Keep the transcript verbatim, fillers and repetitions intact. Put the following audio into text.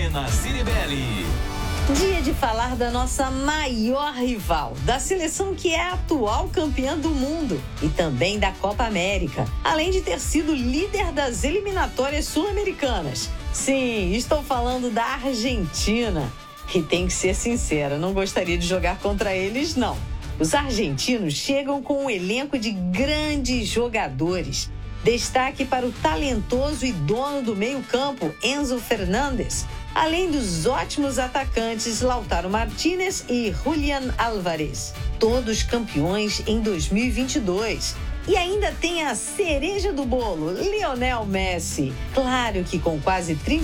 Karina Ciribelli. Dia de falar da nossa maior rival, da seleção que é a atual campeã do mundo e também da Copa América, além de ter sido líder das eliminatórias sul-americanas. Sim, estou falando da Argentina. E tem que ser sincera, não gostaria de jogar contra eles, não. Os argentinos chegam com um elenco de grandes jogadores. Destaque para o talentoso e dono do meio-campo, Enzo Fernandes, além dos ótimos atacantes Lautaro Martínez e Julián Álvarez, todos campeões em dois mil e vinte e dois. E ainda tem a cereja do bolo, Lionel Messi. Claro que com quase trinta